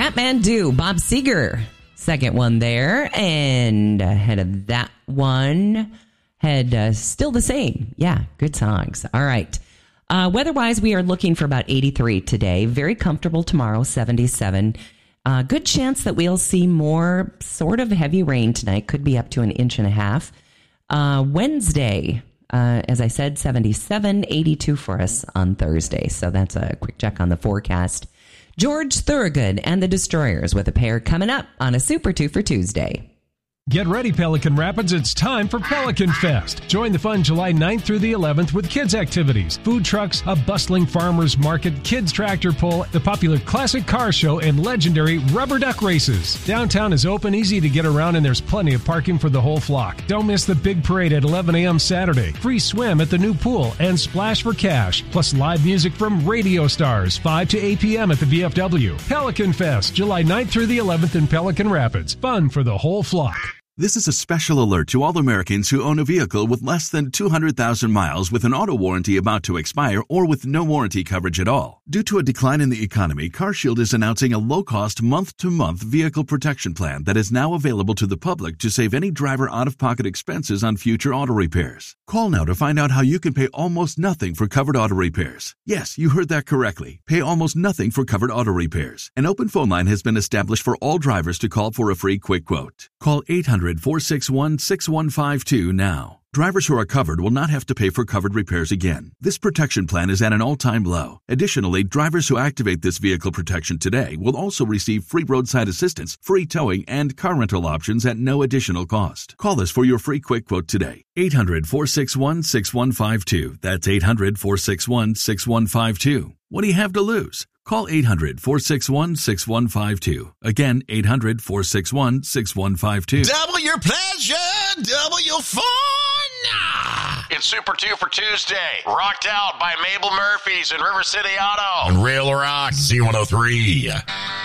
Kathmandu, Bob Seger, second one there. And ahead of that one, had still the same. Yeah, good songs. All right. Weather-wise, we are looking for about 83 today. Very comfortable tomorrow, 77. Good chance that we'll see more sort of heavy rain tonight. Could be up to 1.5 inches. Wednesday, as I said, 77, 82 for us on Thursday. So that's a quick check on the forecast. George Thorogood and the Destroyers with a pair coming up on a Super 2 for Tuesday. Get ready, Pelican Rapids. It's time for Pelican Fest. Join the fun July 9th through the 11th with kids' activities, food trucks, a bustling farmers market, kids' tractor pull, the popular classic car show, and legendary rubber duck races. Downtown is open, easy to get around, and there's plenty of parking for the whole flock. Don't miss the big parade at 11 a.m. Saturday. Free swim at the new pool and splash for cash. Plus live music from radio stars, 5 to 8 p.m. at the VFW. Pelican Fest, July 9th through the 11th in Pelican Rapids. Fun for the whole flock. This is a special alert to all Americans who own a vehicle with less than 200,000 miles with an auto warranty about to expire or with no warranty coverage at all. Due to a decline in the economy, CarShield is announcing a low-cost month-to-month vehicle protection plan that is now available to the public to save any driver out-of-pocket expenses on future auto repairs. Call now to find out how you can pay almost nothing for covered auto repairs. Yes, you heard that correctly. Pay almost nothing for covered auto repairs. An open phone line has been established for all drivers to call for a free quick quote. Call 800-461-6152 now. Drivers who are covered will not have to pay for covered repairs again. This protection plan is at an all-time low. Additionally, drivers who activate this vehicle protection today will also receive free roadside assistance, free towing, and car rental options at no additional cost. Call us for your free quick quote today. 800-461-6152. That's 800-461-6152. What do you have to lose? Call 800-461-6152. Again, 800-461-6152. Double your pleasure, double your fun. It's Super 2 for Tuesday. Rocked Out by Mabel Murphys and River City Auto. On Rail Rock Z103.